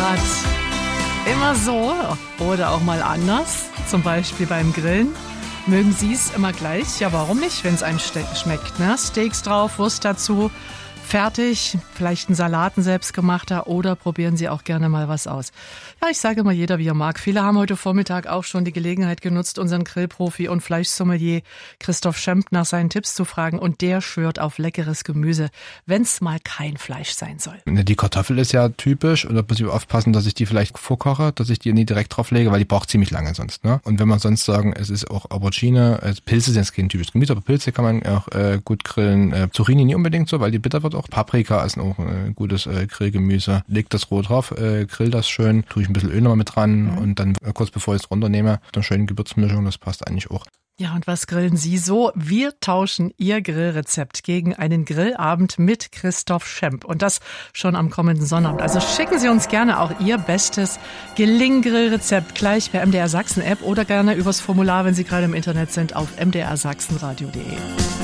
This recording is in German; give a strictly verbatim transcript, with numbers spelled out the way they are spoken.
gerade immer so oder auch mal anders, zum Beispiel beim Grillen. Mögen Sie es immer gleich? Ja, warum nicht, wenn es einem ste- schmeckt? Ne? Steaks drauf, Wurst dazu, fertig, vielleicht ein Salat, ein selbstgemachter, oder probieren Sie auch gerne mal was aus. Ja, ich sage immer, jeder wie er mag. Viele haben heute Vormittag auch schon die Gelegenheit genutzt, unseren Grillprofi und Fleischsommelier Christoph Schemp nach seinen Tipps zu fragen, und der schwört auf leckeres Gemüse, wenn es mal kein Fleisch sein soll. Die Kartoffel ist ja typisch, und da muss ich aufpassen, dass ich die vielleicht vorkoche, dass ich die nie direkt drauf lege, weil die braucht ziemlich lange sonst. Ne? Und wenn man sonst sagen, es ist auch Aubergine, also Pilze sind jetzt kein typisches Gemüse, aber Pilze kann man auch äh, gut grillen. Äh, Zucchini nie unbedingt so, weil die bitter wird auch. Paprika ist auch ein äh, gutes äh, Grillgemüse. Leg das roh drauf, äh, grill das schön, tue ich ein bisschen Öl nochmal mit dran, mhm. und dann äh, kurz bevor ich es runternehme, dann schön Gewürzmischung, das passt eigentlich auch. Ja, und was grillen Sie so? Wir tauschen Ihr Grillrezept gegen einen Grillabend mit Christoph Schemp. Und das schon am kommenden Sonnabend. Also schicken Sie uns gerne auch Ihr bestes Geling-Grillrezept gleich per M D R Sachsen App oder gerne übers Formular, wenn Sie gerade im Internet sind, auf m d r sachsen radio punkt d e.